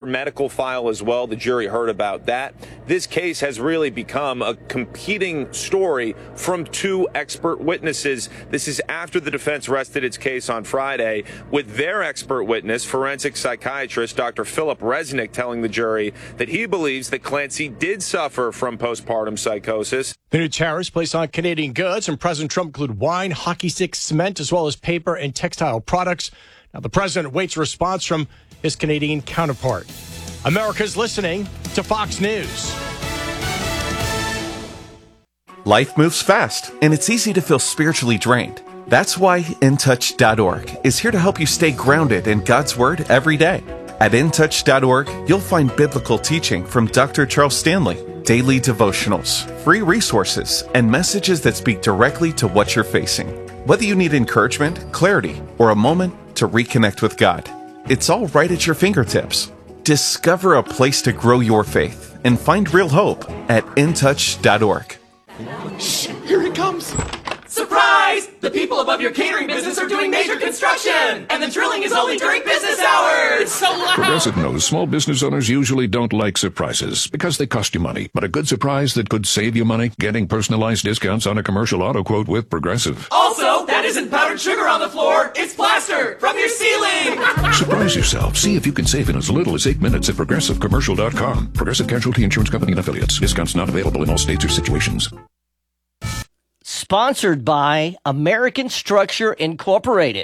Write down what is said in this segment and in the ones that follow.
medical file as well. The jury heard about that. This case has really become a competing story from two expert witnesses. This is after the defense rested its case on Friday with their expert witness, forensic psychiatrist Dr. Philip Resnick, telling the jury that he believes that Clancy did suffer from postpartum psychosis. The new tariffs placed on Canadian goods from President Trump include wine, hockey sticks, cement, as well as paper and textile products. Now, the president awaits a response from his Canadian counterpart. America's listening to Fox News. Life moves fast, and it's easy to feel spiritually drained. That's why InTouch.org is here to help you stay grounded in God's Word every day. At InTouch.org, you'll find biblical teaching from Dr. Charles Stanley, daily devotionals, free resources, and messages that speak directly to what you're facing. Whether you need encouragement, clarity, or a moment to reconnect with God, it's all right at your fingertips. Discover a place to grow your faith and find real hope at InTouch.org. Shh, here it comes. Surprise! The people above your catering business are doing major construction, and the drilling is only during business hours. So loud. Progressive knows small business owners usually don't like surprises because they cost you money. But a good surprise that could save you money, getting personalized discounts on a commercial auto quote with Progressive. Also, that isn't powdered sugar on the floor. It's plaster from your ceiling. Surprise yourself. See if you can save in as little as 8 minutes at ProgressiveCommercial.com. Progressive Casualty Insurance Company and Affiliates. Discounts not available in all states or situations. Sponsored by American Structure Incorporated.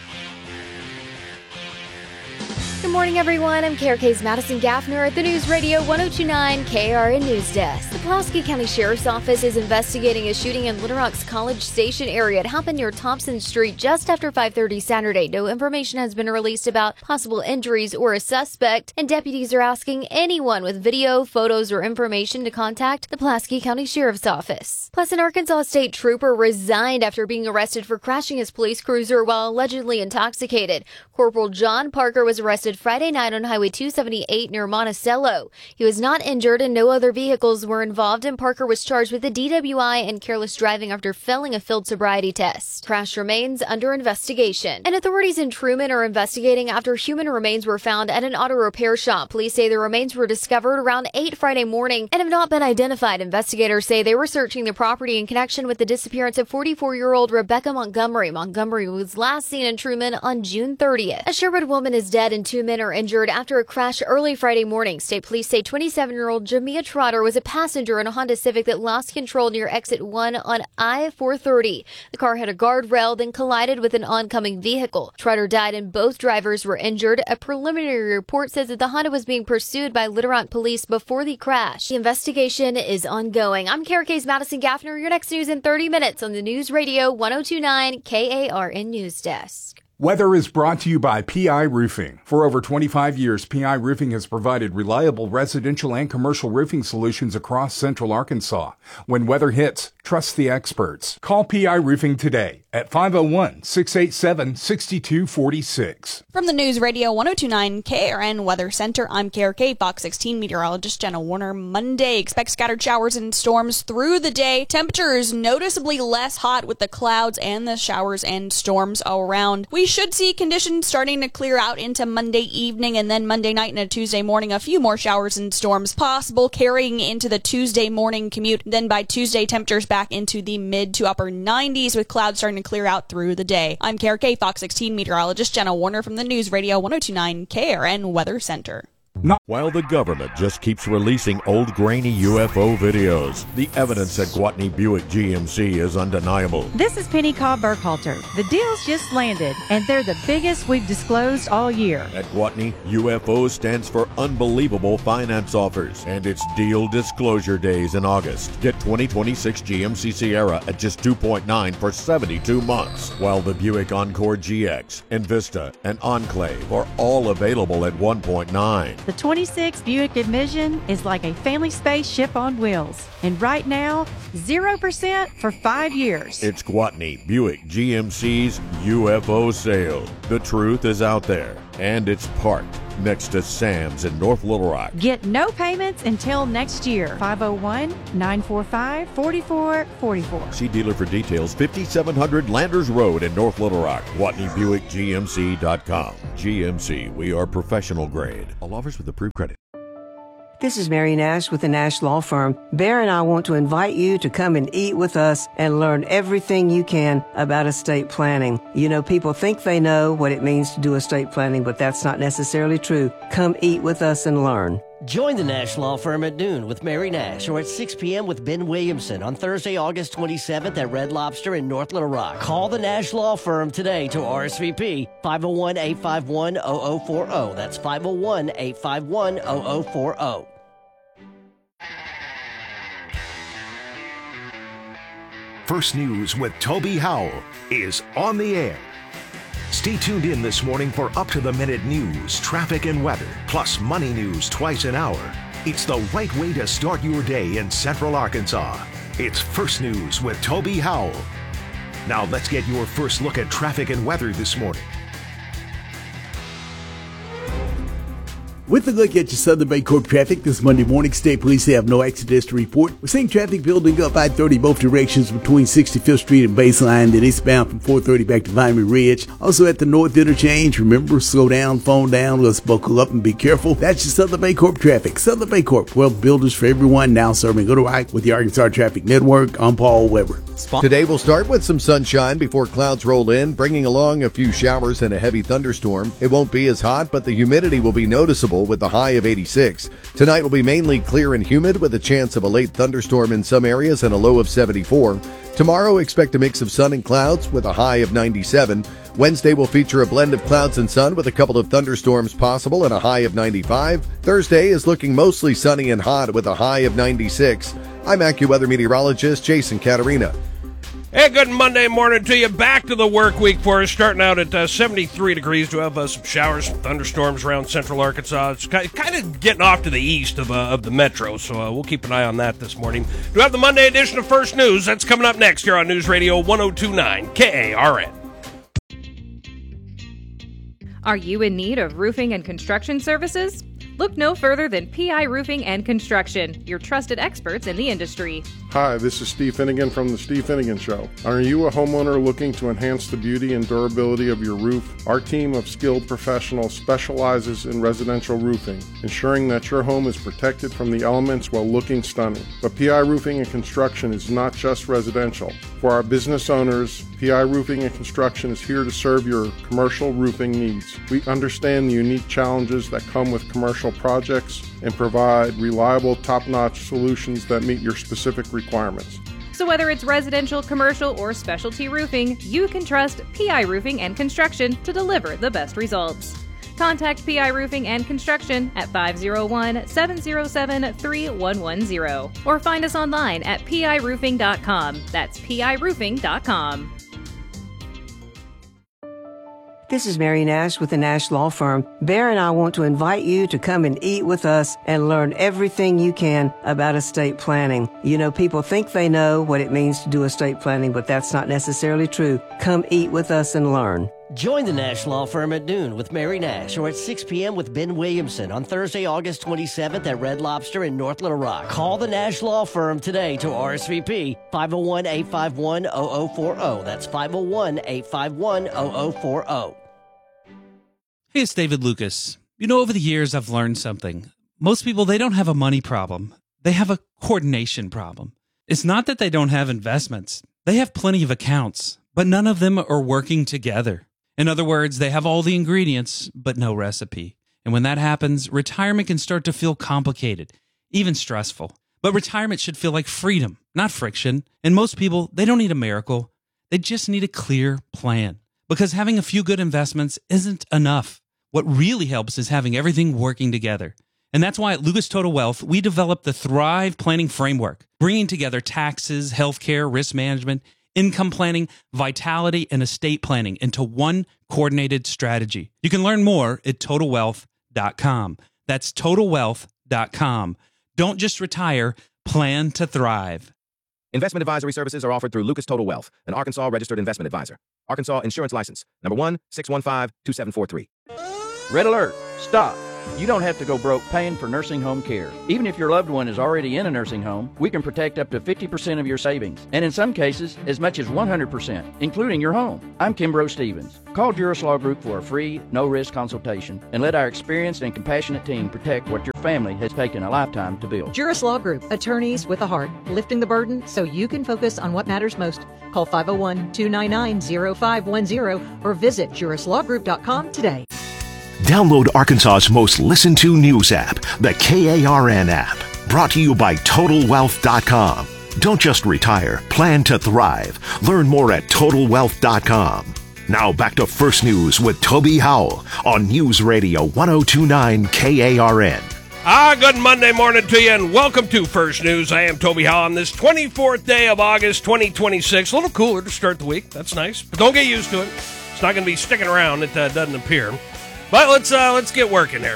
Good morning, everyone. I'm KRK's Madison Gaffner at the News Radio 1029 KRN News Desk. The Pulaski County Sheriff's Office is investigating a shooting in Little Rock's College Station area. It happened near Thompson Street just after 5:30 Saturday. No information has been released about possible injuries or a suspect, and deputies are asking anyone with video, photos, or information to contact the Pulaski County Sheriff's Office. Plus, an Arkansas State trooper resigned after being arrested for crashing his police cruiser while allegedly intoxicated. Corporal John Parker was arrested Friday night on Highway 278 near Monticello. He was not injured and no other vehicles were involved, and Parker was charged with a DWI and careless driving after failing a field sobriety test. Crash remains under investigation. And authorities in Truman are investigating after human remains were found at an auto repair shop. Police say the remains were discovered around 8 Friday morning and have not been identified. Investigators say they were searching the property in connection with the disappearance of 44-year-old Rebecca Montgomery. Montgomery was last seen in Truman on June 30th. A Sherwood woman is dead and 2 men are injured after a crash early Friday morning. State police say 27-year-old Jamia Trotter was a passenger in a Honda Civic that lost control near exit 1 on I-430. The car hit a guardrail, then collided with an oncoming vehicle. Trotter died and both drivers were injured. A preliminary report says that the Honda was being pursued by Little Rock police before the crash. The investigation is ongoing. I'm KRK's Madison Gaffner. Your next news in 30 minutes on the News Radio 1029 KARN News Desk. Weather is brought to you by PI Roofing. For over 25 years, PI Roofing has provided reliable residential and commercial roofing solutions across central Arkansas. When weather hits, trust the experts. Call PI Roofing today at 501-687-6246. From the News Radio 1029 KRN Weather Center, I'm KRK Fox 16 meteorologist Jenna Warner. Monday, expect scattered showers and storms through the day. Temperatures noticeably less hot with the clouds and the showers and storms around. We should see conditions starting to clear out into Monday evening, and then Monday night and Tuesday morning, a few more showers and storms possible carrying into the Tuesday morning commute. Then by Tuesday, temperatures back into the mid to upper 90s with clouds starting to clear out through the day. I'm KRK Fox 16 meteorologist Jenna Warner from the News Radio 1029 KRN Weather Center. While the government just keeps releasing old grainy UFO videos, the evidence at Gwatney Buick GMC is undeniable. This is Penny Cobb Burkhalter. The deals just landed, and they're the biggest we've disclosed all year. At Gwatney, UFO stands for Unbelievable Finance Offers, and it's Deal Disclosure Days in August. Get 2026 GMC Sierra at just 2.9 for 72 months, while the Buick Encore GX, Envista, and Enclave are all available at 1.9. The 26 Buick Envision is like a family spaceship on wheels. And right now, 0% for 5 years. It's Gwatney Buick GMC's UFO sale. The truth is out there, and it's parked next to Sam's in North Little Rock. Get no payments until next year. 501-945-4444. See dealer for details. 5700 Landers Road in North Little Rock. WatneyBuickGMC.com. GMC, we are professional grade. All offers with approved credit. This is Mary Nash with the Nash Law Firm. Bear and I want to invite you to come and eat with us and learn everything you can about estate planning. You know, people think they know what it means to do estate planning, but that's not necessarily true. Come eat with us and learn. Join the Nash Law Firm at noon with Mary Nash or at 6 p.m. with Ben Williamson on Thursday, August 27th at Red Lobster in North Little Rock. Call the Nash Law Firm today to RSVP 501-851-0040. That's 501-851-0040. First News with Toby Howell is on the air. Stay tuned in this morning for up-to-the-minute news, traffic, and weather, plus money news twice an hour. It's the right way to start your day in Central Arkansas. It's First News with Toby Howell. Now let's get your first look at traffic and weather this morning. With a look at your Southern Baycorp traffic this Monday morning, state police have no accidents to report. We're seeing traffic building up I-30 both directions between 65th Street and Baseline, then eastbound from 430 back to Vimy Ridge. Also at the North Interchange, remember, slow down, phone down, let's buckle up and be careful. That's your Southern Baycorp traffic. Southern Baycorp, well, builders for everyone, now serving Little Rock with the Arkansas Traffic Network. I'm Paul Weber. Today we'll start with some sunshine before clouds roll in, bringing along a few showers and a heavy thunderstorm. It won't be as hot, but the humidity will be noticeable with a high of 86. Tonight will be mainly clear and humid with a chance of a late thunderstorm in some areas and a low of 74. Tomorrow, expect a mix of sun and clouds with a high of 97. Wednesday will feature a blend of clouds and sun with a couple of thunderstorms possible and a high of 95. Thursday is looking mostly sunny and hot with a high of 96. I'm AccuWeather meteorologist Jason Caterina. Hey, good Monday morning to you. Back to the work week for us, starting out at 73 degrees. Do have some showers, some thunderstorms around central Arkansas. It's kind of getting off to the east of the metro, so we'll keep an eye on that this morning. Do have the Monday edition of First News. That's coming up next here on News Radio 1029 KARN. Are you in need of roofing and construction services? Look no further than PI Roofing and Construction, your trusted experts in the industry. Hi, this is Steve Finnegan from The Steve Finnegan Show. Are you a homeowner looking to enhance the beauty and durability of your roof? Our team of skilled professionals specializes in residential roofing, ensuring that your home is protected from the elements while looking stunning. But PI Roofing and Construction is not just residential. For our business owners, PI Roofing and Construction is here to serve your commercial roofing needs. We understand the unique challenges that come with commercial projects and provide reliable, top-notch solutions that meet your specific requirements. So whether it's residential, commercial, or specialty roofing, you can trust PI Roofing and Construction to deliver the best results. Contact PI Roofing and Construction at 501-707-3110 or find us online at piroofing.com. That's piroofing.com. This is Mary Nash with the Nash Law Firm. Bear and I want to invite you to come and eat with us and learn everything you can about estate planning. You know, people think they know what it means to do estate planning, but that's not necessarily true. Come eat with us and learn. Join the Nash Law Firm at noon with Mary Nash or at 6 p.m. with Ben Williamson on Thursday, August 27th at Red Lobster in North Little Rock. Call the Nash Law Firm today to RSVP 501-851-0040. That's 501-851-0040. Hey, it's David Lucas. You know, over the years, I've learned something. Most people, they don't have a money problem. They have a coordination problem. It's not that they don't have investments. They have plenty of accounts, but none of them are working together. In other words, they have all the ingredients, but no recipe. And when that happens, retirement can start to feel complicated, even stressful. But retirement should feel like freedom, not friction. And most people, they don't need a miracle. They just need a clear plan. Because having a few good investments isn't enough. What really helps is having everything working together. And that's why at Lucas Total Wealth, we developed the Thrive Planning Framework, bringing together taxes, healthcare, risk management, income planning, vitality, and estate planning into one coordinated strategy. You can learn more at TotalWealth.com. That's TotalWealth.com. Don't just retire, plan to thrive. Investment advisory services are offered through Lucas Total Wealth, an Arkansas registered investment advisor. Arkansas Insurance License, number 1-615-2743. Red alert! Stop. You don't have to go broke paying for nursing home care. Even if your loved one is already in a nursing home, we can protect up to 50% of your savings, and in some cases, as much as 100%, including your home. I'm Kimbrough Stevens. Call Juris Law Group for a free, no-risk consultation, and let our experienced and compassionate team protect what your family has taken a lifetime to build. Juris Law Group, attorneys with a heart, lifting the burden so you can focus on what matters most. Call 501-299-0510 or visit jurislawgroup.com today. Download Arkansas's most listened to news app, the KARN app. Brought to you by TotalWealth.com. Don't just retire, plan to thrive. Learn more at TotalWealth.com. Now back to First News with Toby Howell on News Radio 1029 KARN. Good Monday morning to you, and welcome to First News. I am Toby Howell on this 24th day of August 2026. A little cooler to start the week. That's nice, but don't get used to it. It's not going to be sticking around. It doesn't appear. But let's get working here.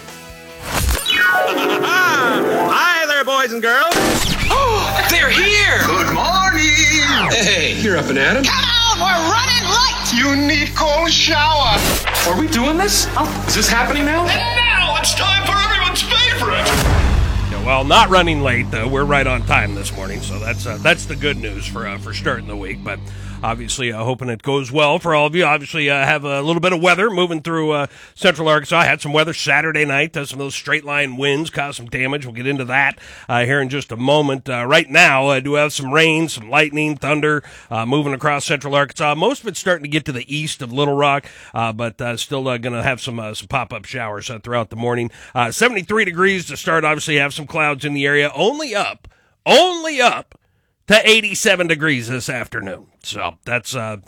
Hi there, boys and girls. Oh, they're here. Good morning. Hey, you're up and at 'em. Come on, we're running late. You need cold shower. Are we doing this? Oh, is this happening now? And now it's time for everyone's favorite. Yeah, well, not running late though. We're right on time this morning, so that's the good news for starting the week. But obviously, hoping it goes well for all of you. Obviously, have a little bit of weather moving through central Arkansas. Had some weather Saturday night. Some of those straight line winds caused some damage. We'll get into that here in just a moment. Right now, I do have some rain, some lightning, thunder moving across central Arkansas. Most of it's starting to get to the east of Little Rock, but still going to have some pop-up showers throughout the morning. 73 degrees to start. Obviously, have some clouds in the area. Only up to 87 degrees this afternoon. So that's a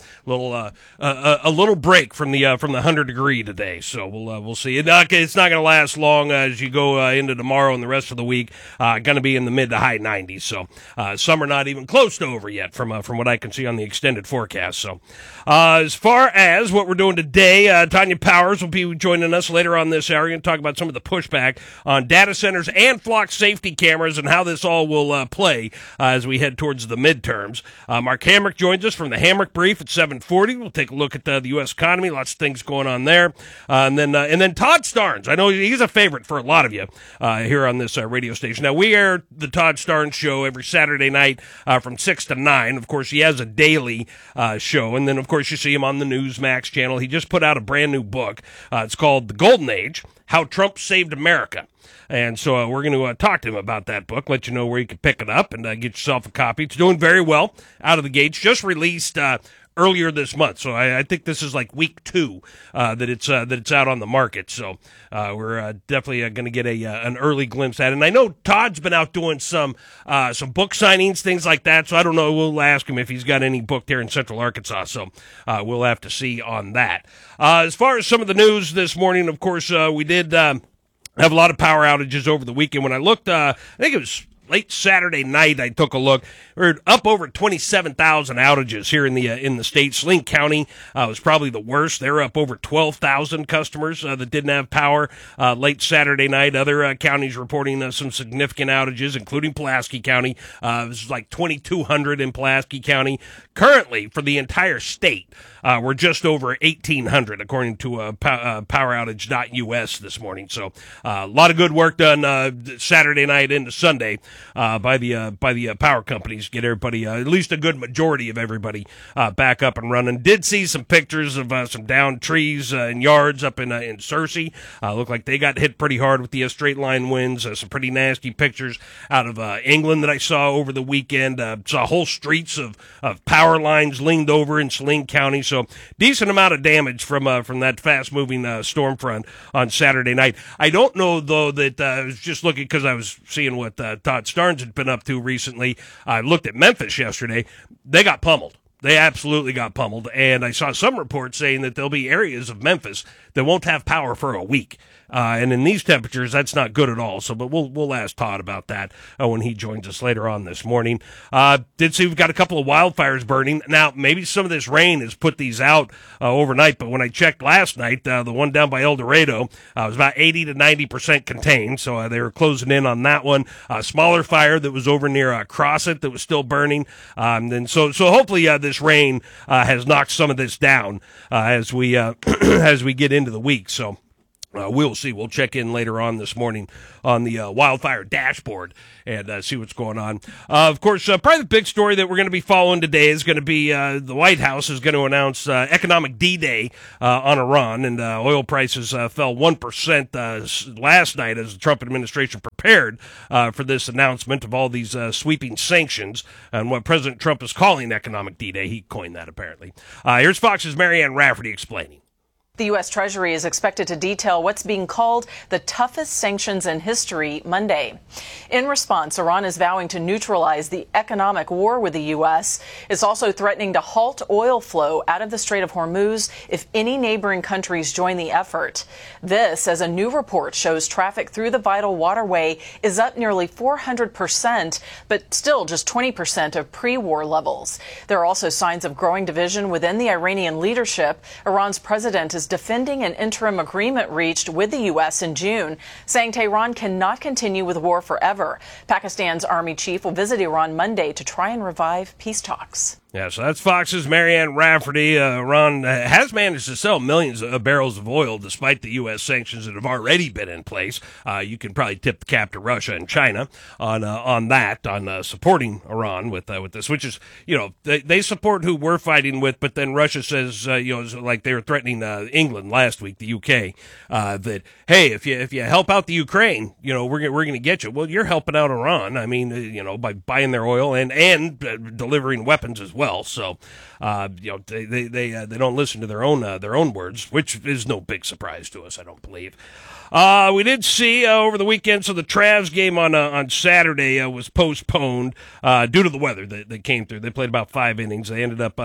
little break from the 100-degree today. So we'll see. It's not going to last long as you go into tomorrow and the rest of the week. Going to be in the mid to high 90s. So summer not even close to over yet from what I can see on the extended forecast. So as far as what we're doing today, Tanya Powers will be joining us later on this hour. We're going to talk about some of the pushback on data centers and flock safety cameras and how this all will play as we head towards the midterms. Mark Hamrick joins us from the Hamrick Brief at 7:40. We'll take a look at the U.S. economy. Lots of things going on there. And then Todd Starnes. I know he's a favorite for a lot of you here on this radio station. Now, we air the Todd Starnes Show every Saturday night from 6 to 9. Of course, he has a daily show. And then, of course, you see him on the Newsmax channel. He just put out a brand new book. It's called The Golden Age, How Trump Saved America. And so we're going to talk to him about that book, let you know where you can pick it up and get yourself a copy. It's doing very well out of the gates. Just released earlier this month, so I think this is like week 2 that it's out on the market. So we're definitely going to get an early glimpse at it. And I know Todd's been out doing some book signings, things like that. So I don't know. We'll ask him if he's got any booked here in Central Arkansas. So we'll have to see on that. As far as some of the news this morning, of course, we did have a lot of power outages over the weekend. When I looked, I think it was late Saturday night, I took a look. We're up over 27,000 outages here in the state. Saline County was probably the worst. They're up over 12,000 customers that didn't have power late Saturday night. Other counties reporting some significant outages, including Pulaski County. It was like 2,200 in Pulaski County. Currently, for the entire state, we're just over 1,800, according to poweroutage.us this morning. So a lot of good work done Saturday night into Sunday by the power companies. Get everybody, at least a good majority of everybody, back up and running. Did see some pictures of some downed trees and yards up in Searcy. Looked like they got hit pretty hard with the straight line winds. Some pretty nasty pictures out of England that I saw over the weekend. Saw whole streets of power lines leaned over in Saline County. So decent amount of damage from that fast-moving storm front on Saturday night. I don't know, though, that I was just looking because I was seeing what Todd Starnes had been up to recently. I looked at Memphis yesterday. They got pummeled. They absolutely got pummeled. And I saw some reports saying that there'll be areas of Memphis that won't have power for a week. And in these temperatures, that's not good at all. So, but we'll ask Todd about that when he joins us later on this morning. Did see we've got a couple of wildfires burning. Now, maybe some of this rain has put these out overnight, but when I checked last night, the one down by El Dorado was about 80 to 90% contained. So they were closing in on that one. Smaller fire that was over near Crosset that was still burning. And so hopefully this rain has knocked some of this down as we get into the week. So We'll see. We'll check in later on this morning on the wildfire dashboard and see what's going on. Of course, probably the big story that we're going to be following today is going to be the White House is going to announce economic D-Day on Iran, and oil prices fell 1% last night as the Trump administration prepared for this announcement of all these sweeping sanctions and what President Trump is calling economic D-Day. He coined that, apparently. Here's Fox's Marianne Rafferty explaining. The U.S. Treasury is expected to detail what's being called the toughest sanctions in history Monday. In response, Iran is vowing to neutralize the economic war with the U.S. It's also threatening to halt oil flow out of the Strait of Hormuz if any neighboring countries join the effort. This, as a new report shows, traffic through the vital waterway is up nearly 400%, but still just 20% of pre-war levels. There are also signs of growing division within the Iranian leadership. Iran's president is defending an interim agreement reached with the U.S. in June, saying Tehran cannot continue with war forever. Pakistan's army chief will visit Iran Monday to try and revive peace talks. Yeah, so that's Fox's Marianne Rafferty. Iran has managed to sell millions of barrels of oil despite the U.S. sanctions that have already been in place. You can probably tip the cap to Russia and China on supporting Iran with this, which is, they support who we're fighting with, but then Russia says, like they were threatening England last week, the UK, that, hey, if you help out the Ukraine, we're going to get you. Well, you're helping out Iran. I mean, by buying their oil and delivering weapons as well. So, they don't listen to their own words, which is no big surprise to us, I don't believe. We did see over the weekend, so the Travs game on Saturday was postponed due to the weather that came through. They played about 5 innings. They ended up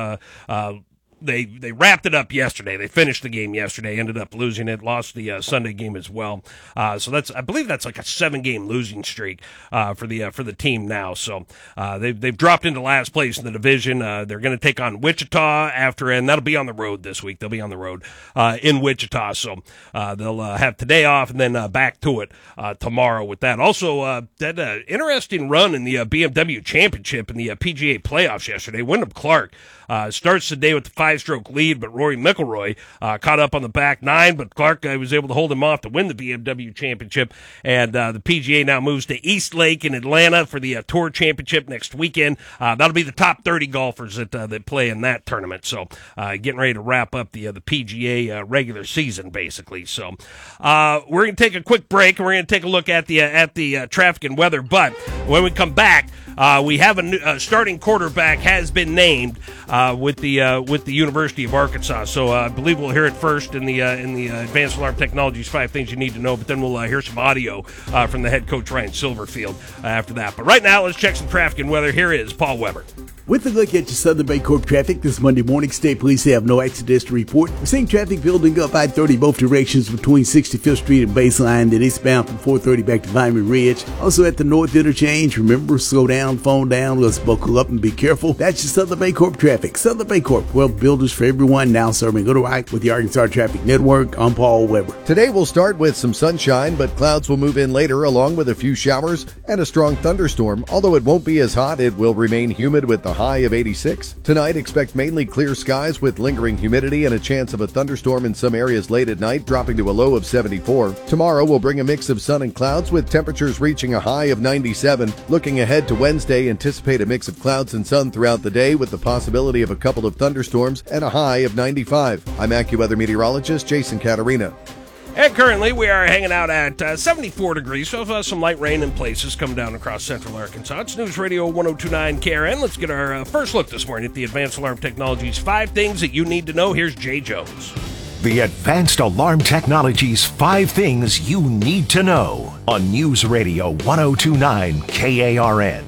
They wrapped it up yesterday. They finished the game yesterday, ended up losing it, lost the Sunday game as well. So I believe that's like a 7-game losing streak for the team now. So they've dropped into last place in the division. They're going to take on Wichita and that'll be on the road this week. They'll be on the road in Wichita. So they'll have today off and then back to it tomorrow with that. Also, that interesting run in the BMW Championship in the PGA playoffs yesterday. Wyndham Clark starts the day with the 5-stroke lead, but Rory McIlroy caught up on the back 9, but Clark was able to hold him off to win the BMW Championship. And the PGA now moves to East Lake in Atlanta for the Tour Championship next weekend. That'll be the top 30 golfers that play in that tournament. So getting ready to wrap up the PGA regular season, basically. So we're going to take a quick break, and we're going to take a look at the traffic and weather. But when we come back, we have a new, starting quarterback has been named with the University of Arkansas. So I believe we'll hear it first in the Advanced Alarm Technologies 5 Things You Need to Know. But then we'll hear some audio from the head coach Ryan Silverfield after that. But right now, let's check some traffic and weather. Here is Paul Weber. With a look at your Southern Baycorp traffic this Monday morning, State Police have no accidents to report. We're seeing traffic building up I-30 both directions between 65th Street and Baseline, then eastbound from 430 back to Vinery Ridge. Also at the North Interchange, remember, slow down, phone down, let's buckle up and be careful. That's your Southern Baycorp traffic. Southern Baycorp, well, builders for everyone, now serving Little Rock with the Arkansas Traffic Network. I'm Paul Weber. Today we'll start with some sunshine, but clouds will move in later along with a few showers and a strong thunderstorm. Although it won't be as hot, it will remain humid with the high of 86. Tonight, expect mainly clear skies with lingering humidity and a chance of a thunderstorm in some areas late at night, dropping to a low of 74. Tomorrow will bring a mix of sun and clouds with temperatures reaching a high of 97. Looking ahead to Wednesday, anticipate a mix of clouds and sun throughout the day with the possibility of a couple of thunderstorms and a high of 95. I'm AccuWeather meteorologist Jason Caterina. And currently, we are hanging out at 74 degrees, so some light rain in places coming down across central Arkansas. It's News Radio 102.9 KRN. Let's get our first look this morning at the Advanced Alarm Technologies 5 Things That You Need to Know. Here's Jay Jones. The Advanced Alarm Technologies 5 Things You Need to Know on News Radio 102.9 KARN.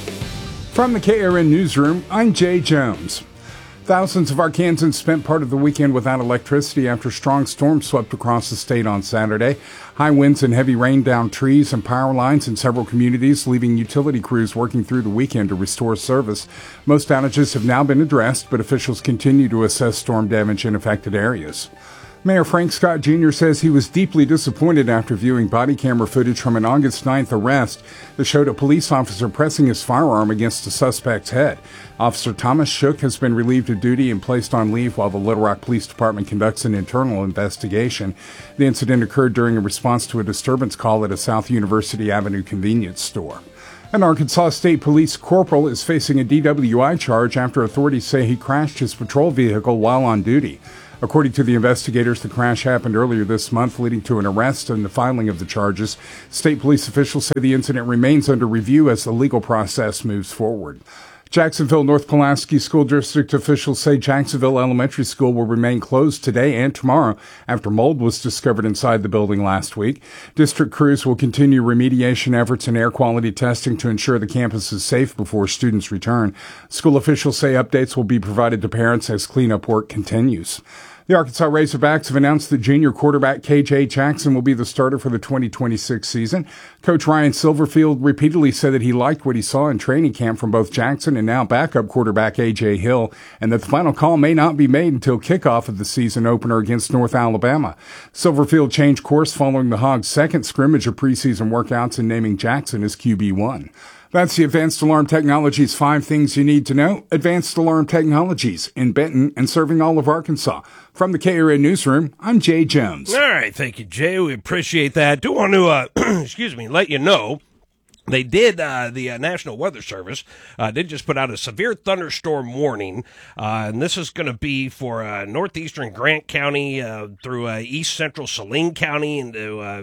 From the KRN Newsroom, I'm Jay Jones. Thousands of Arkansans spent part of the weekend without electricity after strong storms swept across the state on Saturday. High winds and heavy rain downed trees and power lines in several communities, leaving utility crews working through the weekend to restore service. Most outages have now been addressed, but officials continue to assess storm damage in affected areas. Mayor Frank Scott Jr. says he was deeply disappointed after viewing body camera footage from an August 9th arrest that showed a police officer pressing his firearm against a suspect's head. Officer Thomas Shook has been relieved of duty and placed on leave while the Little Rock Police Department conducts an internal investigation. The incident occurred during a response to a disturbance call at a South University Avenue convenience store. An Arkansas State Police corporal is facing a DWI charge after authorities say he crashed his patrol vehicle while on duty. According to the investigators, the crash happened earlier this month, leading to an arrest and the filing of the charges. State police officials say the incident remains under review as the legal process moves forward. Jacksonville North Pulaski School District officials say Jacksonville Elementary School will remain closed today and tomorrow after mold was discovered inside the building last week. District crews will continue remediation efforts and air quality testing to ensure the campus is safe before students return. School officials say updates will be provided to parents as cleanup work continues. The Arkansas Razorbacks have announced that junior quarterback KJ Jackson will be the starter for the 2026 season. Coach Ryan Silverfield repeatedly said that he liked what he saw in training camp from both Jackson and now backup quarterback A.J. Hill, and that the final call may not be made until kickoff of the season opener against North Alabama. Silverfield changed course following the Hogs' second scrimmage of preseason workouts and naming Jackson as QB1. That's the Advanced Alarm Technologies 5 Things You Need to Know. Advanced Alarm Technologies in Benton and serving all of Arkansas. From the KRN Newsroom, I'm Jay Jones. All right, thank you, Jay. We appreciate that. Do want to, let you know, they did, the National Weather Service did just put out a severe thunderstorm warning, and this is going to be for northeastern Grant County through east central Saline County and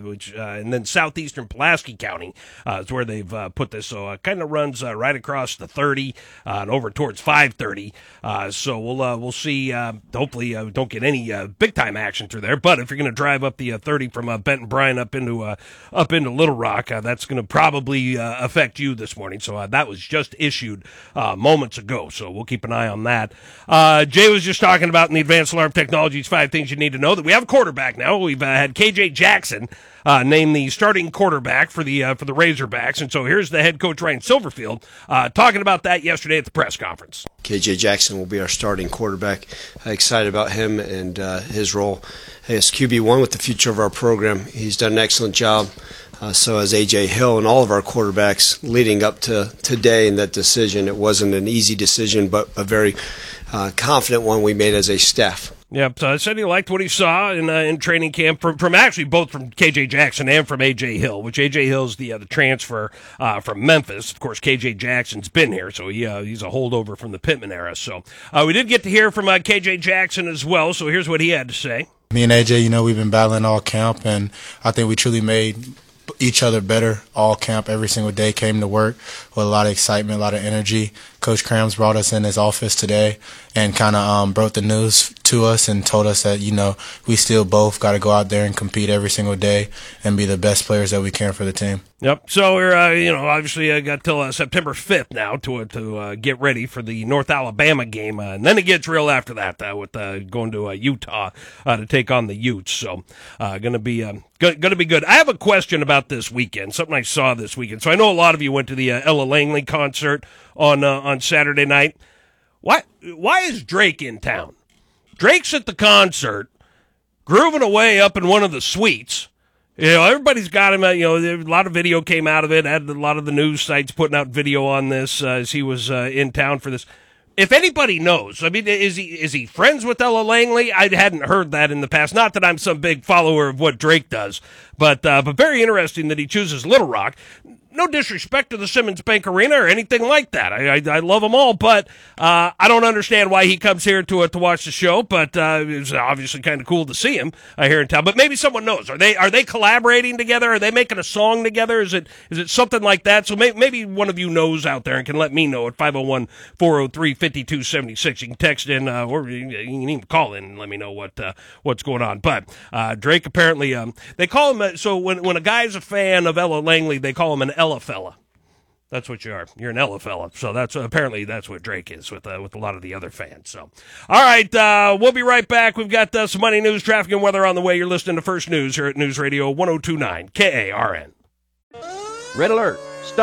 then southeastern Pulaski County is where they've put this. So it kind of runs right across the 30 and over towards 530. So we'll see. Hopefully, don't get any big time action through there. But if you're going to drive up the 30 from Benton Bryan up into Little Rock, that's going to probably affect you this morning. So that was just issued moments ago. So we'll keep an eye on that. Jay was just talking about in the Advanced Alarm Technologies 5 Things You Need to Know that we have a quarterback now. We've had KJ Jackson named the starting quarterback for the Razorbacks. And so here's the head coach Ryan Silverfield talking about that yesterday at the press conference. KJ Jackson will be our starting quarterback. Excited about him and his role as QB1 with the future of our program. He's done an excellent job. So as A.J. Hill and all of our quarterbacks leading up to today and that decision, it wasn't an easy decision, but a very confident one we made as a staff. Yep, so I said he liked what he saw in training camp from actually both from KJ Jackson and from A.J. Hill, which A.J. Hill's the transfer from Memphis. Of course, KJ Jackson's been here, so he's a holdover from the Pittman era. So we did get to hear from KJ Jackson as well, so here's what he had to say. Me and A.J., we've been battling all camp, and I think we truly made each other better all camp. Every single day came to work with a lot of excitement, a lot of energy. Coach Krams brought us in his office today and kind of broke the news to us and told us that, we still both got to go out there and compete every single day and be the best players that we can for the team. Yep. So we're, obviously got till September 5th now to get ready for the North Alabama game. And then it gets real after that with going to Utah to take on the Utes. So going to be good. I have a question about this weekend, something I saw this weekend. So I know a lot of you went to the Ella Langley concert on Saturday night. Why is Drake in town? Drake's at the concert, grooving away up in one of the suites. Everybody's got him. A lot of video came out of it. Had a lot of the news sites putting out video on this as he was in town for this. If anybody knows, is he friends with Ella Langley? I hadn't heard that in the past. Not that I'm some big follower of what Drake does, but very interesting that he chooses Little Rock. No disrespect to the Simmons Bank Arena or anything like that. I love them all, but I don't understand why he comes here to watch the show. But it's obviously kind of cool to see him here in town. But maybe someone knows. Are they collaborating together? Are they making a song together? Is it something like that? So maybe one of you knows out there and can let me know at 501-403-5276. You can text in or you can even call in and let me know what's going on. But Drake apparently they call him so when a guy's a fan of Ella Langley, they call him an Ella fella. That's what you are. You're an Ella fella. So that's what Drake is with a lot of the other fans. So, all right, we'll be right back. We've got some money news, traffic, and weather on the way. You're listening to First News here at News Radio 102.9 KARN. Red alert. Stop.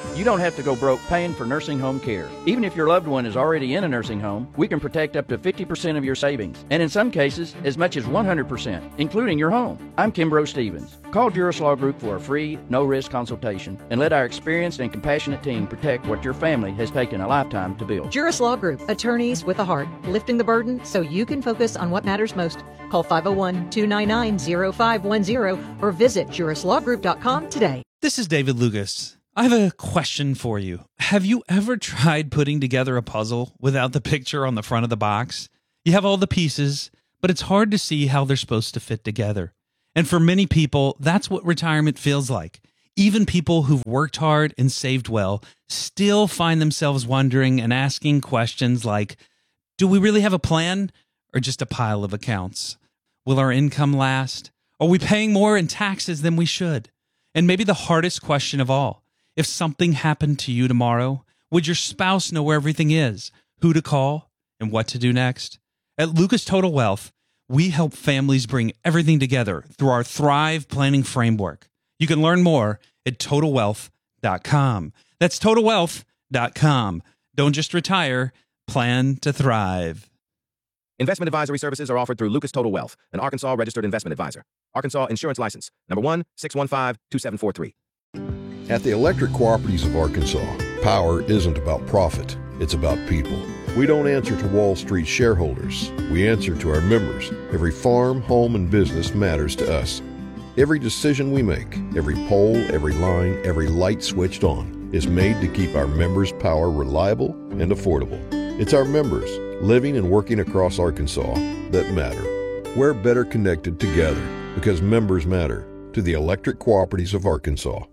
You don't have to go broke paying for nursing home care. Even if your loved one is already in a nursing home, we can protect up to 50% of your savings, and in some cases, as much as 100%, including your home. I'm Kimbrough Stevens. Call Juris Law Group for a free, no-risk consultation, and let our experienced and compassionate team protect what your family has taken a lifetime to build. Juris Law Group, attorneys with a heart, lifting the burden so you can focus on what matters most. Call 501-299-0510 or visit jurislawgroup.com today. This is David Lucas. I have a question for you. Have you ever tried putting together a puzzle without the picture on the front of the box? You have all the pieces, but it's hard to see how they're supposed to fit together. And for many people, that's what retirement feels like. Even people who've worked hard and saved well still find themselves wondering and asking questions like, do we really have a plan or just a pile of accounts? Will our income last? Are we paying more in taxes than we should? And maybe the hardest question of all, if something happened to you tomorrow, would your spouse know where everything is, who to call, and what to do next? At Lucas Total Wealth, we help families bring everything together through our Thrive Planning Framework. You can learn more at TotalWealth.com. That's TotalWealth.com. Don't just retire, plan to thrive. Investment advisory services are offered through Lucas Total Wealth, an Arkansas registered investment advisor. Arkansas Insurance License, number 1-615-2743. At the Electric Cooperatives of Arkansas, power isn't about profit, it's about people. We don't answer to Wall Street shareholders, we answer to our members. Every farm, home, and business matters to us. Every decision we make, every pole, every line, every light switched on is made to keep our members' power reliable and affordable. It's our members, living and working across Arkansas, that matter. We're better connected together because members matter to the Electric Cooperatives of Arkansas.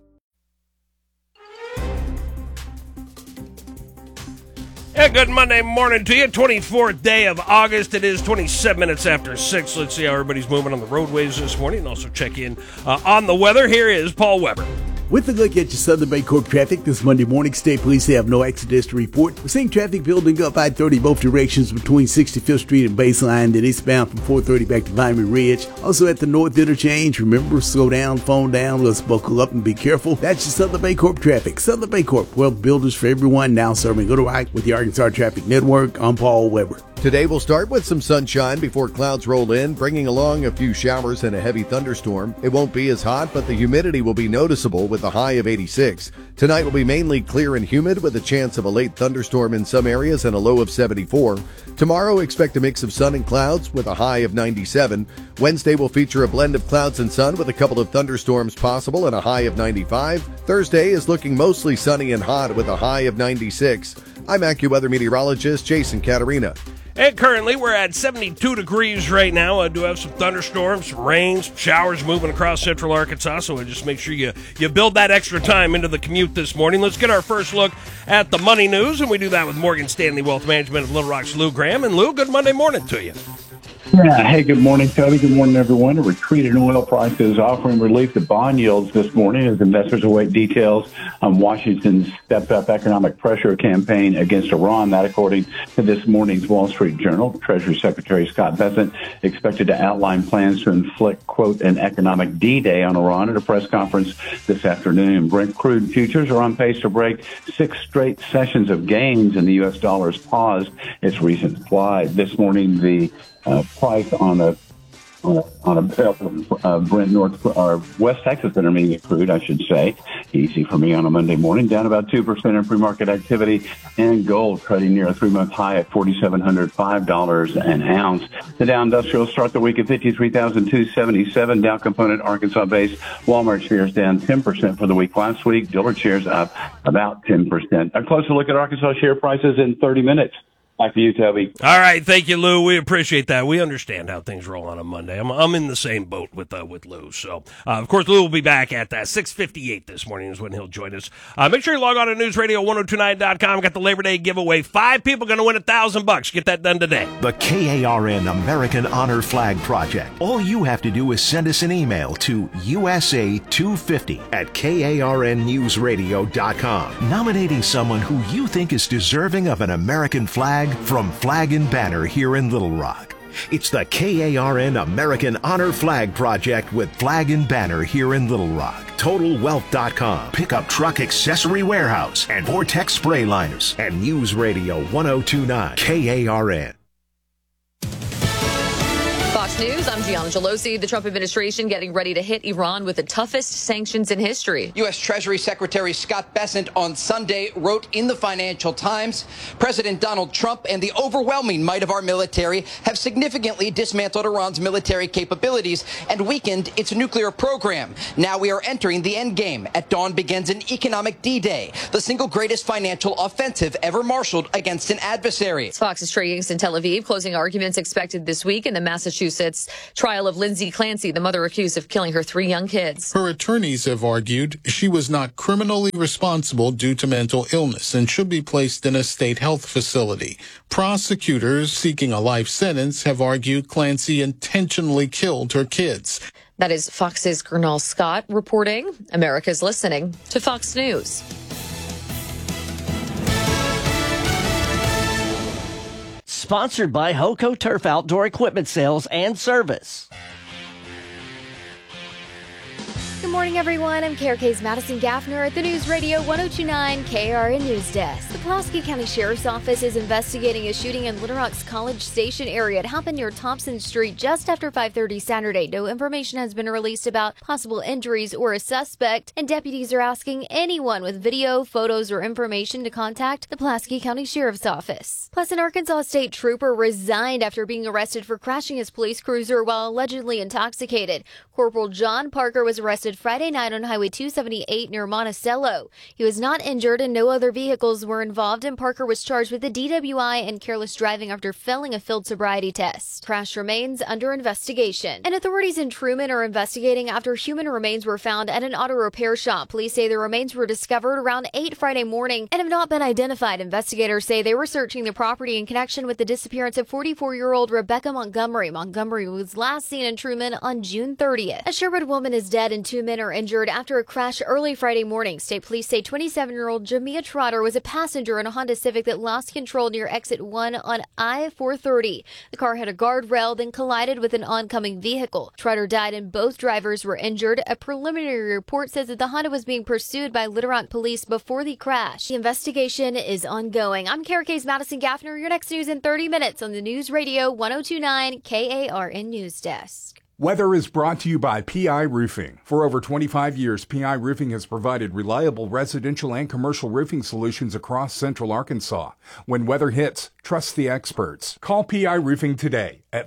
Yeah, good Monday morning to you. 24th day of August. It is 27 minutes after 6. Let's see how everybody's moving on the roadways this morning and also check in on the weather. Here is Paul Weber. With a look at your Southern Baycorp traffic this Monday morning, state police have no accidents to report. We're seeing traffic building up I-30 both directions between 65th Street and Baseline, then eastbound from 430 back to Vitamin Ridge. Also at the North Interchange, remember, slow down, phone down, let's buckle up and be careful. That's your Southern Baycorp traffic. Southern Baycorp, wealth builders for everyone, now serving Little Rock with the Arkansas Traffic Network. I'm Paul Weber. Today we'll start with some sunshine before clouds roll in, bringing along a few showers and a heavy thunderstorm. It won't be as hot, but the humidity will be noticeable with a high of 86. Tonight will be mainly clear and humid with a chance of a late thunderstorm in some areas and a low of 74. Tomorrow expect a mix of sun and clouds with a high of 97. Wednesday will feature a blend of clouds and sun with a couple of thunderstorms possible and a high of 95. Thursday is looking mostly sunny and hot with a high of 96. I'm AccuWeather meteorologist Jason Caterina. And currently, we're at 72 degrees right now. I do have some thunderstorms, some rain, some showers moving across central Arkansas, so just make sure you build that extra time into the commute this morning. Let's get our first look at the money news, and we do that with Morgan Stanley Wealth Management of Little Rock's Lou Graham. And Lou, good Monday morning to you. Yeah. Hey, good morning, Toby. Good morning, everyone. A retreat in oil prices offering relief to bond yields this morning as investors await details on Washington's stepped-up economic pressure campaign against Iran. That, according to this morning's Wall Street Journal, Treasury Secretary Scott Bessent expected to outline plans to inflict, quote, an economic D-Day on Iran at a press conference this afternoon. Brent crude futures are on pace to break 6 straight sessions of gains, and the U.S. dollar's paused its recent slide. This morning, the price on a barrel of Brent North or West Texas Intermediate crude, I should say, easy for me on a Monday morning, down about 2% in pre-market activity, and gold trading near a 3-month high at $4,705 an ounce. The Dow Industrial start the week at 53,277. Dow Component Arkansas base. Walmart shares down 10% for the week last week. Dillard shares up about 10%. A closer look at Arkansas share prices in 30 minutes. Back to you, Toby. All right, thank you, Lou. We appreciate that. We understand how things roll on a Monday. I'm in the same boat with Lou. So, of course, Lou will be back at 6:58 this morning is when he'll join us. Make sure you log on to newsradio1029.com. Got the Labor Day giveaway. 5 people going to win $1,000. Get that done today. The KARN American Honor Flag Project. All you have to do is send us an email to USA250@KARNnewsradio.com, nominating someone who you think is deserving of an American flag from Flag and Banner here in Little Rock. It's the KARN American Honor Flag Project with Flag and Banner here in Little Rock. TotalWealth.com, Pickup Truck Accessory Warehouse, and Vortex Spray Liners, and News Radio 1029 KARN. Fox News, I'm Gianna Gelosi. The Trump administration getting ready to hit Iran with the toughest sanctions in history. U.S. Treasury Secretary Scott Bessent on Sunday wrote in the Financial Times, President Donald Trump and the overwhelming might of our military have significantly dismantled Iran's military capabilities and weakened its nuclear program. Now we are entering the end game. At dawn begins an economic D-Day, the single greatest financial offensive ever marshaled against an adversary. Fox's Trey Yingst in Tel Aviv. Closing arguments expected this week in the Massachusetts trial of Lindsay Clancy, the mother accused of killing her 3 young kids. Her attorneys have argued she was not criminally responsible due to mental illness and should be placed in a state health facility. Prosecutors seeking a life sentence have argued Clancy intentionally killed her kids. That is Fox's Gernal Scott reporting. America's listening to Fox News. Sponsored by Hoco Turf Outdoor Equipment Sales and Service. Good morning, everyone. I'm KRK's Madison Gaffner at the News Radio 1029 KRN News Desk. The Pulaski County Sheriff's Office is investigating a shooting in Little Rock's College Station area. It happened near Thompson Street just after 5:30 Saturday. No information has been released about possible injuries or a suspect, and deputies are asking anyone with video, photos, or information to contact the Pulaski County Sheriff's Office. Plus, an Arkansas State trooper resigned after being arrested for crashing his police cruiser while allegedly intoxicated. Corporal John Parker was arrested Friday night on Highway 278 near Monticello. He was not injured and no other vehicles were involved, and Parker was charged with a DWI and careless driving after failing a field sobriety test. Crash remains under investigation. And authorities in Truman are investigating after human remains were found at an auto repair shop. Police say the remains were discovered around 8 Friday morning and have not been identified. Investigators say they were searching the property in connection with the disappearance of 44-year-old Rebecca Montgomery. Montgomery was last seen in Truman on June 30th. A Sherwood woman is dead and 2 men are injured after a crash early Friday morning. State police say 27-year-old Jamia Trotter was a passenger in a Honda Civic that lost control near exit 1 on I-430. The car hit a guardrail, then collided with an oncoming vehicle. Trotter died and both drivers were injured. A preliminary report says that the Honda was being pursued by Little Rock police before the crash. The investigation is ongoing. I'm KRK's Madison Gaffner. Your next news in 30 minutes on the News Radio 1029 KARN News Desk. Weather is brought to you by PI Roofing. For over 25 years, PI Roofing has provided reliable residential and commercial roofing solutions across central Arkansas. When weather hits, trust the experts. Call PI Roofing today at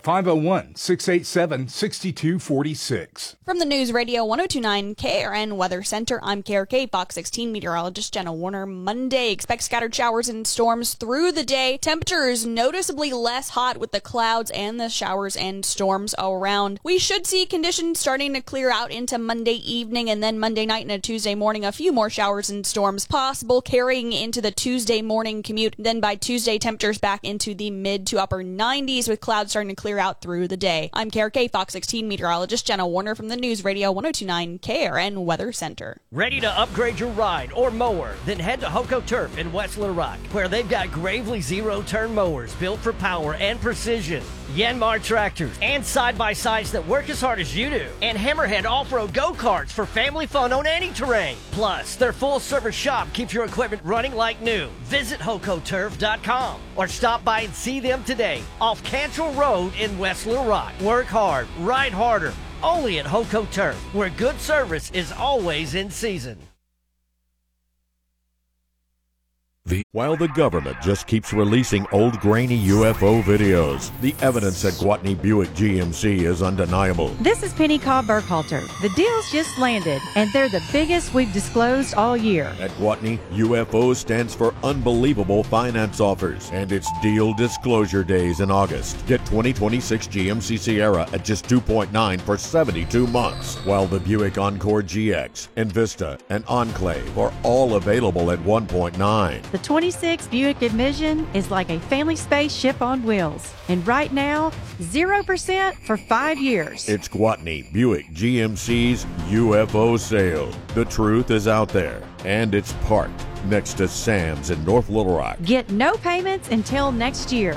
501-687-6246. From the News Radio 1029 KRN Weather Center, I'm KRK Fox 16 meteorologist Jenna Warner. Monday, expect scattered showers and storms through the day. Temperatures noticeably less hot with the clouds and the showers and storms around. We should see conditions starting to clear out into Monday evening, and then Monday night and a Tuesday morning, a few more showers and storms possible carrying into the Tuesday morning commute. Then by Tuesday, temperatures back into the mid to upper 90s with clouds starting to clear out through the day. I'm KRK Fox 16 meteorologist Jenna Warner from the News Radio 1029 KRN Weather Center. Ready to upgrade your ride or mower? Then head to Hoco Turf in West Little Rock, where they've got Gravely zero-turn mowers built for power and precision, Yanmar tractors, and side-by-sides that work as hard as you do, and Hammerhead off-road go-karts for family fun on any terrain. Plus, their full-service shop keeps your equipment running like new. Visit HocoTurf.com or stop by and see them today off Cantrell Road in West Little Rock. Work hard, ride harder. Only at Hoco Turf, where good service is always in season. While the government just keeps releasing old grainy UFO videos, the evidence at Gwatney Buick GMC is undeniable. This is Penny Cobb Burkhalter. The deals just landed, and they're the biggest we've disclosed all year. At Gwatney, UFO stands for Unbelievable Finance Offers, and it's Deal Disclosure Days in August. Get 2026 GMC Sierra at just 2.9 for 72 months, while the Buick Encore GX, Envista, and Enclave are all available at 1.9. The 26 Buick Envision is like a family spaceship on wheels. And right now, 0% for 5 years. It's Gwatney Buick GMC's UFO sale. The truth is out there, and it's parked next to Sam's in North Little Rock. Get no payments until next year.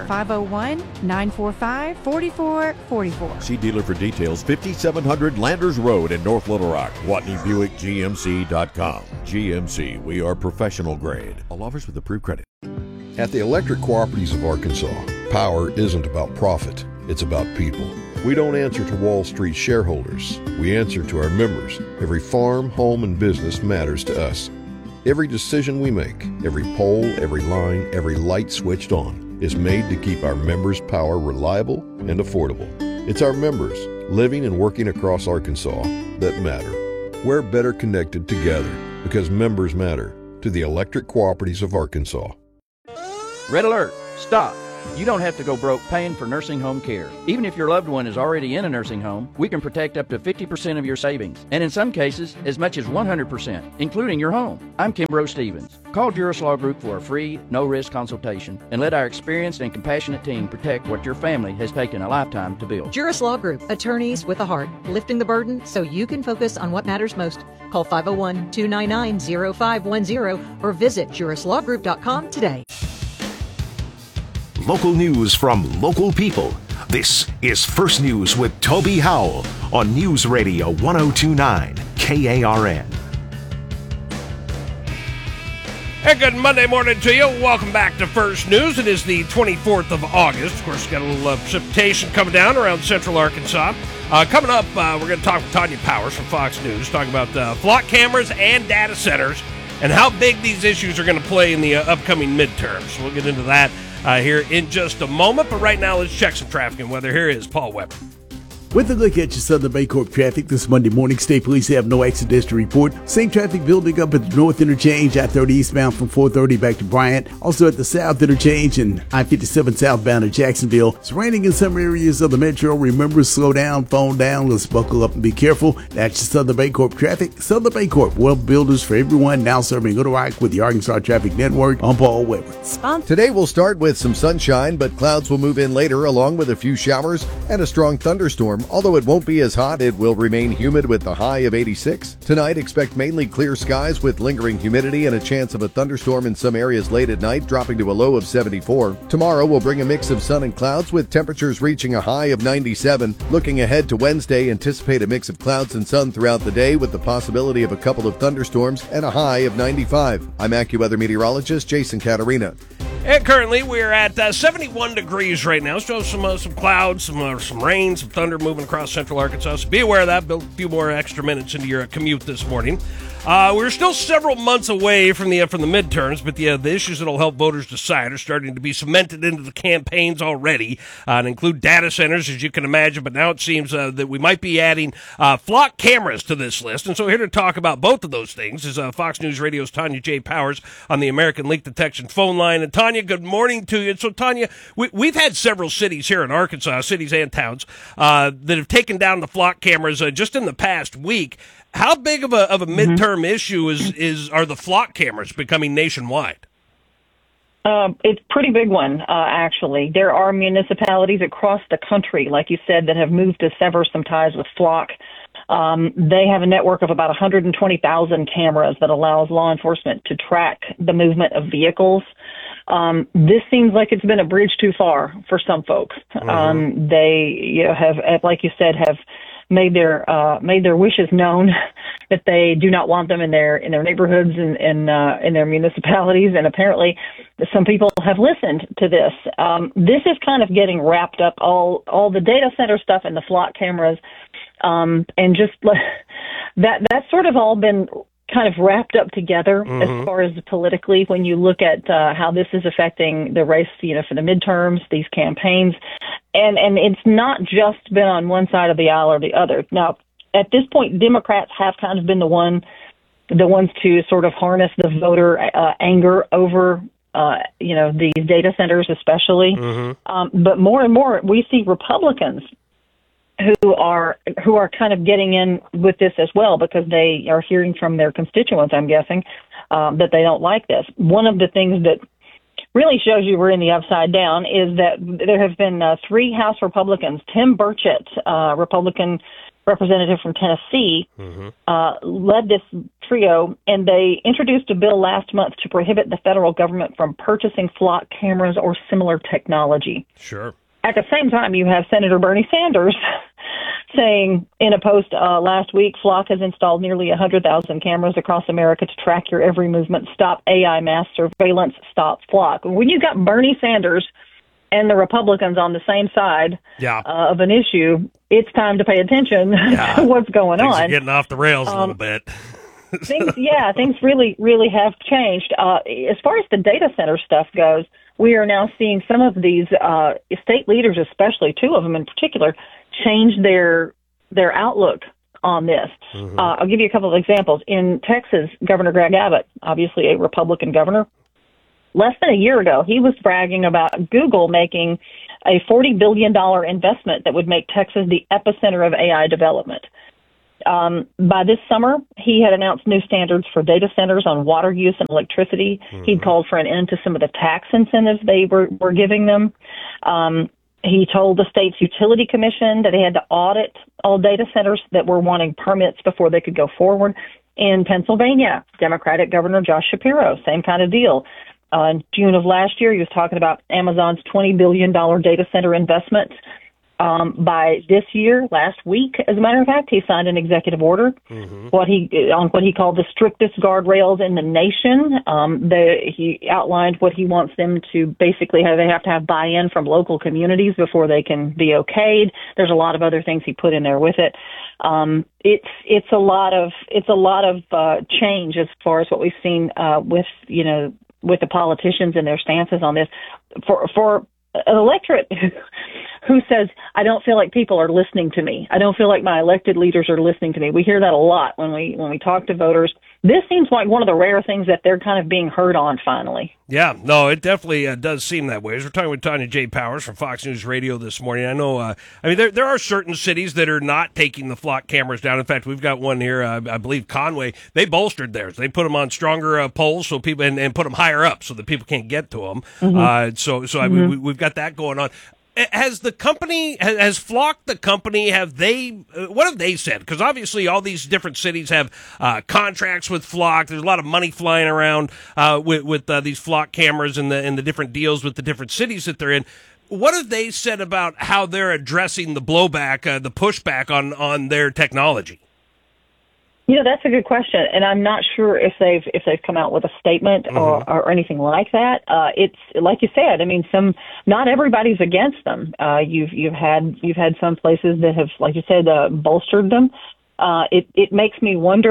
501-945-4444. See dealer for details. 5700 Landers Road in North Little Rock. WatneyBuickGMC.com. GMC, we are professional grade. All offers with approved credit. At the Electric Cooperatives of Arkansas, power isn't about profit, it's about people. We don't answer to Wall Street shareholders. We answer to our members. Every farm, home, and business matters to us. Every decision we make, every pole, every line, every light switched on is made to keep our members' power reliable and affordable. It's our members, living and working across Arkansas, that matter. We're better connected together because members matter to the Electric Cooperatives of Arkansas. Red alert! Stop! You don't have to go broke paying for nursing home care. Even if your loved one is already in a nursing home, we can protect up to 50% of your savings, and in some cases, as much as 100%, including your home. I'm Kimbrough Stevens. Call Juris Law Group for a free, no-risk consultation, and let our experienced and compassionate team protect what your family has taken a lifetime to build. Juris Law Group, attorneys with a heart, lifting the burden so you can focus on what matters most. Call 501-299-0510 or visit jurislawgroup.com today. Local news from local people. This is First News with Toby Howell on News Radio 1029 KARN. Hey, good Monday morning to you. Welcome back to First News. It is the 24th of August. Of course, we've got a little precipitation coming down around central Arkansas. Coming up, we're going to talk with Tanya Powers from Fox News, talking about flock cameras and data centers and how big these issues are going to play in the upcoming midterms. We'll get into that here in just a moment, but right now let's check some traffic and weather. Here is Paul Weber. With a look at your Southern Baycorp traffic this Monday morning, state police have no accidents to report. Same traffic building up at the North Interchange, I-30 eastbound from 430 back to Bryant. Also at the South Interchange and I-57 southbound to Jacksonville. It's raining in some areas of the metro. Remember, slow down, phone down. Let's buckle up and be careful. That's your Southern Baycorp traffic. Southern Baycorp, well builders for everyone, now serving Little Rock with the Arkansas Traffic Network. I'm Paul Weber. Today we'll start with some sunshine, but clouds will move in later along with a few showers and a strong thunderstorm. Although it won't be as hot, it will remain humid with the high of 86. Tonight, expect mainly clear skies with lingering humidity and a chance of a thunderstorm in some areas late at night, dropping to a low of 74. Tomorrow will bring a mix of sun and clouds with temperatures reaching a high of 97. Looking ahead to Wednesday, anticipate a mix of clouds and sun throughout the day with the possibility of a couple of thunderstorms and a high of 95. I'm AccuWeather meteorologist Jason Caterina. And currently, we're at 71 degrees right now. So some clouds, some rain, some thunder moving across central Arkansas. So be aware of that. Build a few more extra minutes into your commute this morning. We're still several months away from the midterms, but the issues that will help voters decide are starting to be cemented into the campaigns already, and include data centers, as you can imagine. But now it seems that we might be adding flock cameras to this list. And so here to talk about both of those things is Fox News Radio's Tanya J. Powers on the American Leak Detection phone line. And Tanya, good morning to you. And so Tanya, we've had several cities here in Arkansas, cities and towns, that have taken down the flock cameras just in the past week. How big of a midterm issue are the flock cameras becoming nationwide? It's a pretty big one, actually. There are municipalities across the country, like you said, that have moved to sever some ties with flock. They have a network of about 120,000 cameras that allows law enforcement to track the movement of vehicles. This seems like it's been a bridge too far for some folks. They have, like you said, have made their wishes known that they do not want them in their neighborhoods and in their municipalities, and apparently some people have listened to this. This is kind of getting wrapped up, all the data center stuff and the flock cameras, and just that's sort of all been kind of wrapped up together as far as politically when you look at how this is affecting the race, for the midterms, these campaigns. And it's not just been on one side of the aisle or the other. Now, at this point, Democrats have kind of been the ones to sort of harness the voter anger over, these data centers especially. But more and more, we see Republicans who are kind of getting in with this as well because they are hearing from their constituents, I'm guessing, that they don't like this. One of the things that really shows you we're in the upside down is that there have been 3 House Republicans, Tim Burchett, Republican representative from Tennessee, led this trio, and they introduced a bill last month to prohibit the federal government from purchasing flock cameras or similar technology. Sure. At the same time, you have Senator Bernie Sanders saying in a post last week, Flock has installed nearly 100,000 cameras across America to track your every movement. Stop AI mass surveillance. Stop Flock. When you got Bernie Sanders and the Republicans on the same side of an issue, it's time to pay attention to what's going Things on. are getting off the rails a little bit. Things really have changed. As far as the data center stuff goes, we are now seeing some of these state leaders, especially two of them in particular, change their outlook on this. I'll give you a couple of examples. In Texas, Governor Greg Abbott, obviously a Republican governor, less than a year ago, he was bragging about Google making a $40 billion investment that would make Texas the epicenter of AI development. By this summer, he had announced new standards for data centers on water use and electricity. He'd called for an end to some of the tax incentives they were giving them. He told the state's utility commission that they had to audit all data centers that were wanting permits before they could go forward. In Pennsylvania, Democratic Governor Josh Shapiro, same kind of deal. In June of last year, he was talking about Amazon's $20 billion data center investment. By this year, last week, as a matter of fact, he signed an executive order on what he called the strictest guardrails in the nation. He outlined what he wants them to basically have. They have to have buy-in from local communities before they can be okayed. There's a lot of other things he put in there with it. It's a lot of change as far as what we've seen with the politicians and their stances on this. For an electorate who says, I don't feel like people are listening to me. I don't feel like my elected leaders are listening to me. We hear that a lot when we talk to voters. This seems like one of the rare things that they're kind of being heard on finally. Yeah, no, it definitely does seem that way. As we're talking with Tanya J. Powers from Fox News Radio this morning, I know, there are certain cities that are not taking the flock cameras down. In fact, we've got one here, I believe Conway, they bolstered theirs. They put them on stronger poles so people and put them higher up so that people can't get to them. We've got that going on. Has the company, has Flock the company, what have they said? Because obviously all these different cities have contracts with Flock. There's a lot of money flying around with these Flock cameras and the different deals with the different cities that they're in. What have they said about how they're addressing the blowback, the pushback on their technology? That's a good question, and I'm not sure if they've come out with a statement or anything like that. It's like you said. I mean, not everybody's against them. You've had some places that have, like you said, bolstered them. It makes me wonder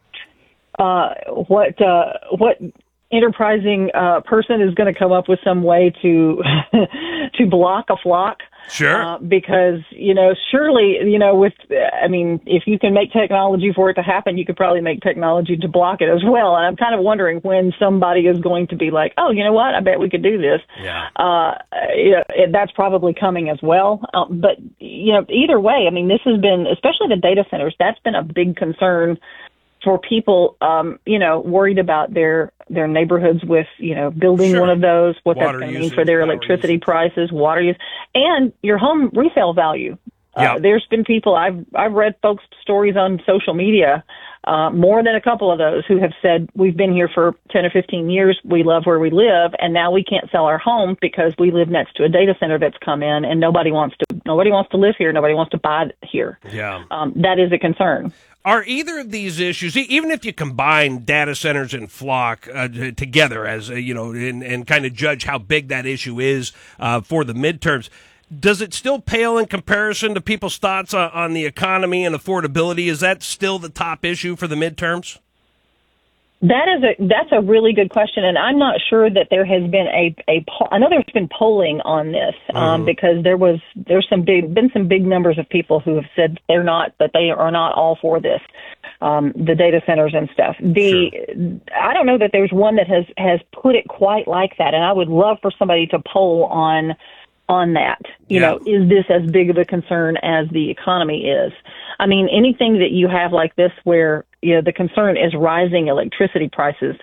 what enterprising person is going to come up with some way to block a flock. Sure. Because, surely, if you can make technology for it to happen, you could probably make technology to block it as well. And I'm kind of wondering when somebody is going to be like, oh, you know what? I bet we could do this. Yeah. That's probably coming as well. But either way, I mean, this has been, especially the data centers, that's been a big concern for people, worried about their neighborhoods with, building one of those, what that's going to mean for their electricity prices, water use, and your home resale value. There's been people, I've read folks' stories on social media, more than a couple of those, who have said, we've been here for 10 or 15 years, we love where we live, and now we can't sell our home because we live next to a data center that's come in, and nobody wants to live here, nobody wants to buy here. Yeah. That is a concern. Are either of these issues, even if you combine data centers and Flock together as, and kind of judge how big that issue is for the midterms, does it still pale in comparison to people's thoughts on the economy and affordability? Is that still the top issue for the midterms? That's a really good question, and I'm not sure that there has been I know there's been polling on this because there's been some big numbers of people who have said they are not all for this, the data centers and stuff. I don't know that there's one that has put it quite like that, and I would love for somebody to poll on that. Is this as big of a concern as the economy is? I mean, anything that you have like this where the concern is rising electricity prices,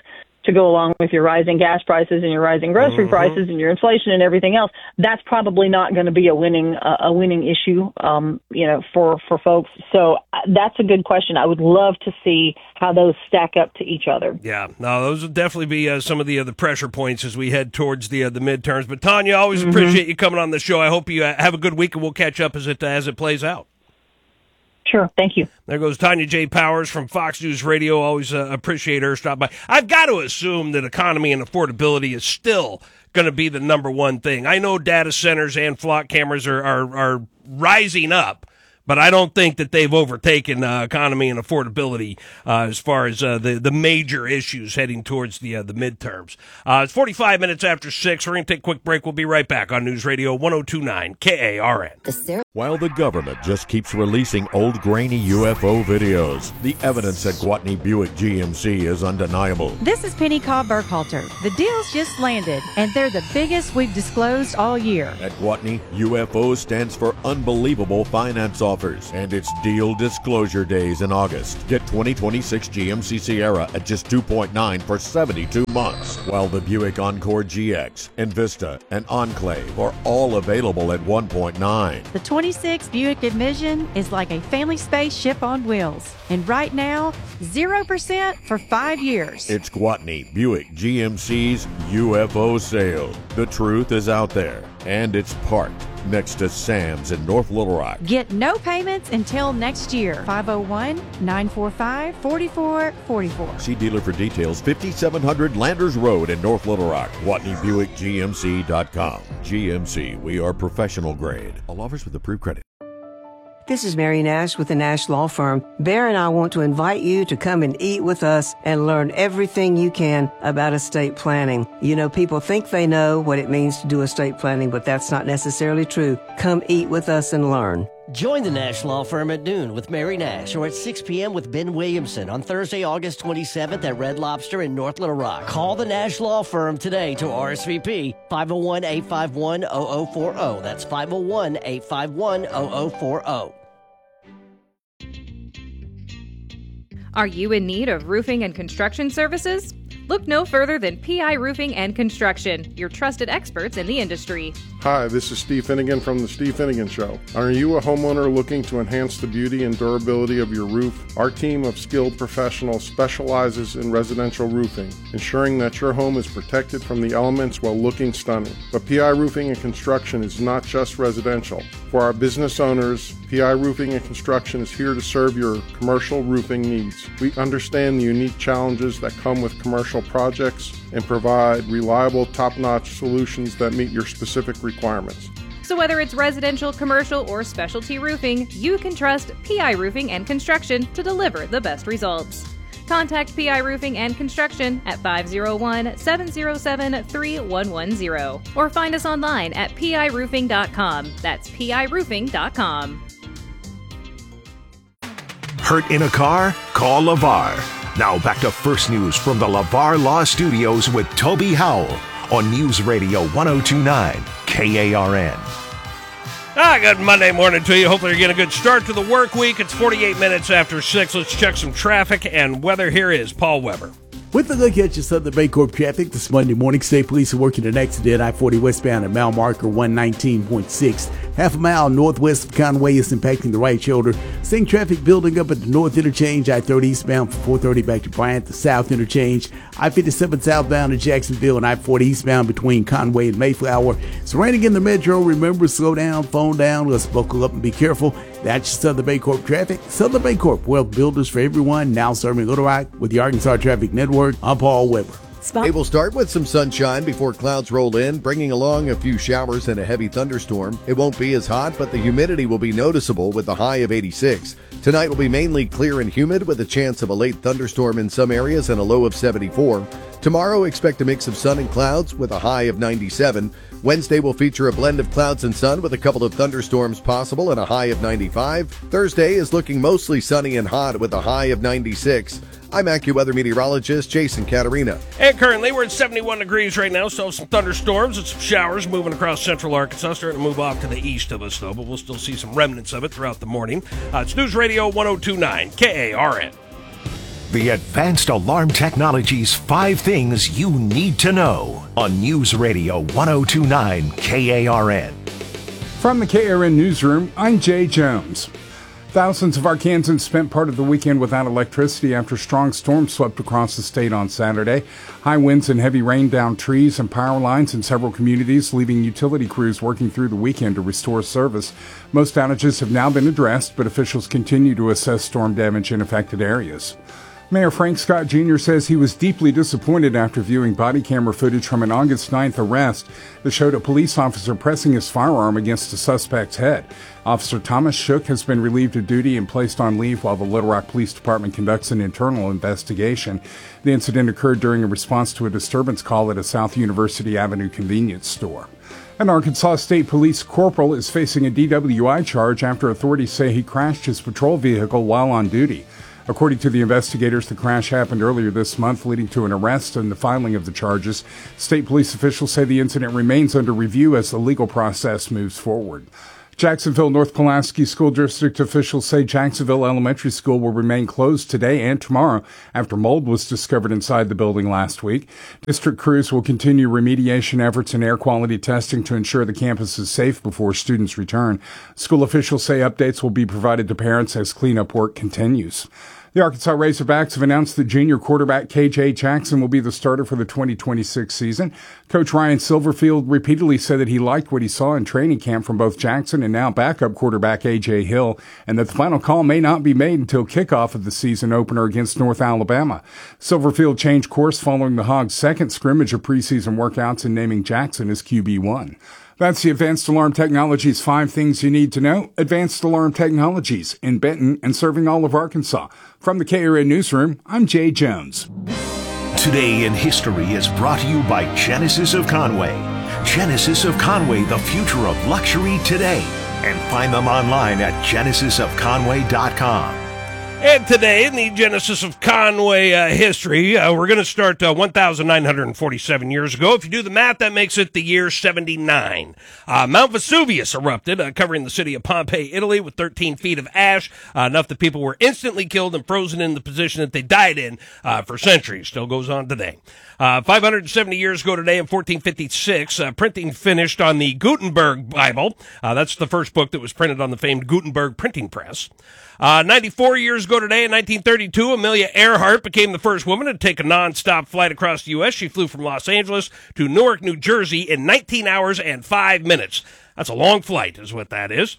to go along with your rising gas prices and your rising grocery prices and your inflation and everything else, that's probably not going to be a winning issue, for folks. So that's a good question. I would love to see how those stack up to each other. Yeah, no, those will definitely be some of the pressure points as we head towards the midterms. But Tanya, always appreciate you coming on the show. I hope you have a good week, and we'll catch up as it plays out. Sure. Thank you. There goes Tanya J. Powers from Fox News Radio. Always appreciate her stop by. I've got to assume that economy and affordability is still going to be the number one thing. I know data centers and flock cameras are rising up, but I don't think that they've overtaken economy and affordability as far as the major issues heading towards the midterms. It's 45 minutes after 6. We're going to take a quick break. We'll be right back on News Radio 102.9 KARN. While the government just keeps releasing old grainy UFO videos, the evidence at Gwatney Buick GMC is undeniable. This is Penny Cobb Burkhalter. The deal's just landed, and they're the biggest we've disclosed all year. At Gwatney, UFO stands for Unbelievable Finance Offers, and it's Deal Disclosure Days in August. Get 2026 GMC Sierra at just 2.9 for 72 months, while the Buick Encore GX, Envista, and Enclave are all available at 1.9. The 26 Buick Envision is like a family spaceship on wheels. And right now, 0% for 5 years. It's Gwatney Buick GMC's UFO sale. The truth is out there, and it's parked next to Sam's in North Little Rock. Get no payments until next year. 501-945-4444. See dealer for details. 5700 Landers Road in North Little Rock. GwatneyBuickGMC.com. GMC, we are professional grade. All offers with approved credit. This is Mary Nash with the Nash Law Firm. Bear and I want to invite you to come and eat with us and learn everything you can about estate planning. You know, people think they know what it means to do estate planning, but that's not necessarily true. Come eat with us and learn. Join the Nash Law Firm at noon with Mary Nash or at 6 p.m. with Ben Williamson on Thursday, August 27th at Red Lobster in North Little Rock. Call the Nash Law Firm today to RSVP 501-851-0040. That's 501-851-0040. Are you in need of roofing and construction services? Look no further than PI Roofing and Construction, your trusted experts in the industry. Hi, this is Steve Finnegan from The Steve Finnegan Show. Are you a homeowner looking to enhance the beauty and durability of your roof? Our team of skilled professionals specializes in residential roofing, ensuring that your home is protected from the elements while looking stunning. But PI Roofing and Construction is not just residential. For our business owners, PI Roofing and Construction is here to serve your commercial roofing needs. We understand the unique challenges that come with commercial projects and provide reliable, top-notch solutions that meet your specific requirements. So whether it's residential, commercial, or specialty roofing, you can trust PI Roofing and Construction to deliver the best results. Contact PI Roofing and Construction at 501-707-3110 or find us online at piroofing.com. That's piroofing.com. Hurt in a car? Call LeVar. Now back to First News from the LeVar Law Studios with Toby Howell on News Radio 1029 KARN. Good Monday morning to you. Hopefully you're getting a good start to the work week. It's 48 minutes after 6. Let's check some traffic and weather. Here is Paul Weber. With a look at your Southern Bancorp traffic this Monday morning, state police are working an accident at I-40 westbound at mile marker 119.6. Half a mile northwest of Conway is impacting the right shoulder. Seeing traffic building up at the north interchange, I-30 eastbound from 430 back to Bryant, the south interchange. I-57 southbound to Jacksonville and I-40 eastbound between Conway and Mayflower. It's raining in the metro. Remember, slow down, phone down. Let's buckle up and be careful. That's your Southern Bancorp traffic. Southern Bancorp, wealth builders for everyone, now serving Little Rock with the Arkansas Traffic Network. I'm Paul Weber. It will start with some sunshine before clouds roll in, bringing along a few showers and a heavy thunderstorm. It won't be as hot, but the humidity will be noticeable with a high of 86. Tonight will be mainly clear and humid with a chance of a late thunderstorm in some areas and a low of 74. Tomorrow, expect a mix of sun and clouds with a high of 97. Wednesday will feature a blend of clouds and sun with a couple of thunderstorms possible and a high of 95. Thursday is looking mostly sunny and hot with a high of 96. I'm AccuWeather meteorologist Jason Caterina. And currently we're at 71 degrees right now, so some thunderstorms and some showers moving across central Arkansas, starting to move off to the east of us, though, but we'll still see some remnants of it throughout the morning. It's News Radio 1029 KARN. The Advanced Alarm Technologies 5 Things You Need to Know on News Radio 1029 KARN. From the KRN Newsroom, I'm Jay Jones. Thousands of Arkansans spent part of the weekend without electricity after strong storms swept across the state on Saturday. High winds and heavy rain downed trees and power lines in several communities, leaving utility crews working through the weekend to restore service. Most outages have now been addressed, but officials continue to assess storm damage in affected areas. Mayor Frank Scott Jr. says he was deeply disappointed after viewing body camera footage from an August 9th arrest that showed a police officer pressing his firearm against a suspect's head. Officer Thomas Shook has been relieved of duty and placed on leave while the Little Rock Police Department conducts an internal investigation. The incident occurred during a response to a disturbance call at a South University Avenue convenience store. An Arkansas State Police corporal is facing a DWI charge after authorities say he crashed his patrol vehicle while on duty. According to the investigators, the crash happened earlier this month, leading to an arrest and the filing of the charges. State police officials say the incident remains under review as the legal process moves forward. Jacksonville North Pulaski School District officials say Jacksonville Elementary School will remain closed today and tomorrow after mold was discovered inside the building last week. District crews will continue remediation efforts and air quality testing to ensure the campus is safe before students return. School officials say updates will be provided to parents as cleanup work continues. The Arkansas Razorbacks have announced that junior quarterback KJ Jackson will be the starter for the 2026 season. Coach Ryan Silverfield repeatedly said that he liked what he saw in training camp from both Jackson and now backup quarterback A.J. Hill, and that the final call may not be made until kickoff of the season opener against North Alabama. Silverfield changed course following the Hogs' second scrimmage of preseason workouts and naming Jackson as QB1. That's the Advanced Alarm Technologies 5 Things You Need to Know. Advanced Alarm Technologies in Benton and serving all of Arkansas. From the KRN Newsroom, I'm Jay Jones. Today in History is brought to you by Genesis of Conway. Genesis of Conway, the future of luxury today. And find them online at genesisofconway.com. And today, in the Genesis of Conway history, we're going to start 1,947 years ago. If you do the math, that makes it the year 79. Mount Vesuvius erupted, covering the city of Pompeii, Italy, with 13 feet of ash, enough that people were instantly killed and frozen in the position that they died in for centuries. Still goes on today. 570 years ago today, in 1456, printing finished on the Gutenberg Bible. That's the first book that was printed on the famed Gutenberg printing press. 94 years ago today, in 1932, Amelia Earhart became the first woman to take a nonstop flight across the U.S. She flew from Los Angeles to Newark, New Jersey in 19 hours and 5 minutes. That's a long flight, is what that is.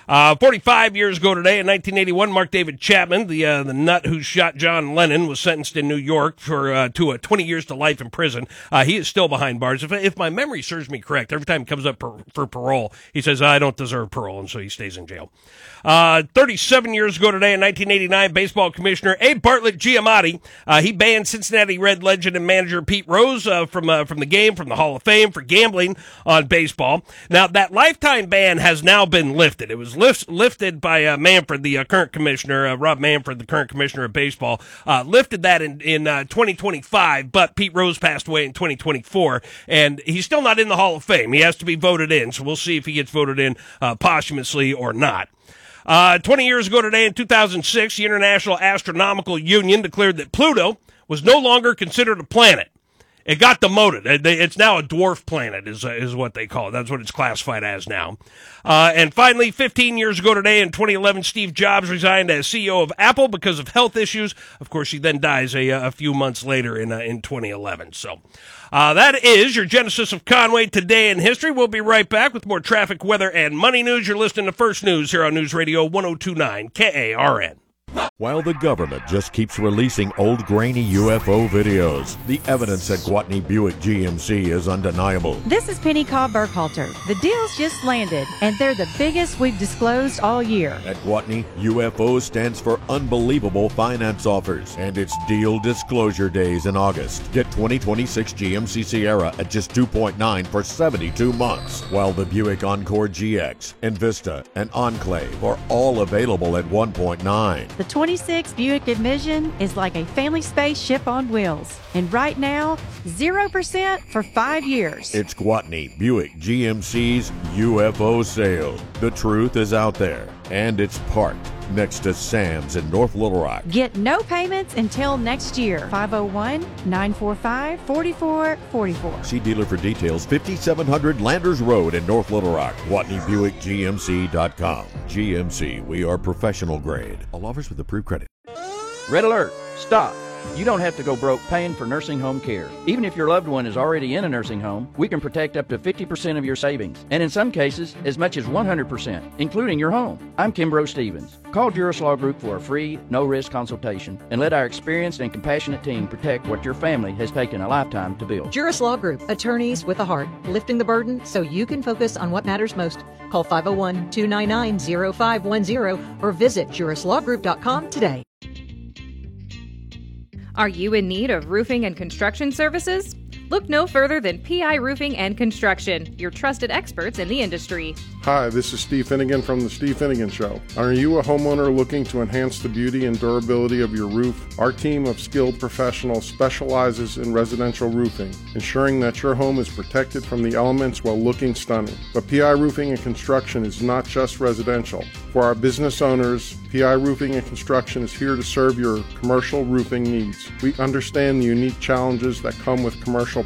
45 years ago today, in 1981, Mark David Chapman, the nut who shot John Lennon, was sentenced in New York to 20 years to life in prison. He is still behind bars. If my memory serves me correct, every time he comes up for parole, he says, I don't deserve parole, and so he stays in jail. 37 years ago today, in 1989, baseball commissioner Abe Bartlett Giamatti, he banned Cincinnati Red legend and manager Pete Rose from the game, from the Hall of Fame, for gambling on baseball. Now, that lifetime ban has now been lifted. It was lifted by Manfred, the current commissioner, Rob Manfred, the current commissioner of baseball, lifted that in 2025, but Pete Rose passed away in 2024, and he's still not in the Hall of Fame. He has to be voted in, so we'll see if he gets voted in posthumously or not. 20 years ago today, in 2006, the International Astronomical Union declared that Pluto was no longer considered a planet. It got demoted. It's now a dwarf planet, is what they call it. That's what it's classified as now. And finally, 15 years ago today, in 2011, Steve Jobs resigned as CEO of Apple because of health issues. Of course, he then dies a few months later in 2011. So that is your Genesis of Conway Today in History. We'll be right back with more traffic, weather, and money news. You're listening to First News here on News Radio 1029 KARN. While the government just keeps releasing old grainy UFO videos, the evidence at Gwatney Buick GMC is undeniable. This is Penny Cobb Burkhalter. The deal's just landed, and they're the biggest we've disclosed all year. At Gwatney, UFO stands for Unbelievable Finance Offers, and it's Deal Disclosure Days in August. Get 2026 GMC Sierra at just 2.9 for 72 months, while the Buick Encore GX, Envista, and Enclave are all available at 1.9. The 26 Buick Envision is like a family spaceship on wheels. And right now, 0% for 5 years. It's Gwatney Buick GMC's UFO sale. The truth is out there, And it's parked next to Sam's in North Little Rock. Get no payments until next year. 501-945-4444. See dealer for details. 5700 Landers Road in North Little Rock. WatneyBuickGMC.com. GMC, we are professional grade. All offers with approved credit. Red alert! Stop! You don't have to go broke paying for nursing home care. Even if your loved one is already in a nursing home, we can protect up to 50% of your savings, and in some cases, as much as 100%, including your home. I'm Kimbrough Stevens. Call Juris Law Group for a free, no-risk consultation, and let our experienced and compassionate team protect what your family has taken a lifetime to build. Juris Law Group, attorneys with a heart, lifting the burden so you can focus on what matters most. Call 501-299-0510 or visit jurislawgroup.com today. Are you in need of roofing and construction services? Look no further than PI Roofing and Construction, your trusted experts in the industry. Hi, this is Steve Finnegan from The Steve Finnegan Show. Are you a homeowner looking to enhance the beauty and durability of your roof? Our team of skilled professionals specializes in residential roofing, ensuring that your home is protected from the elements while looking stunning. But PI Roofing and Construction is not just residential. For our business owners, PI Roofing and Construction is here to serve your commercial roofing needs. We understand the unique challenges that come with commercial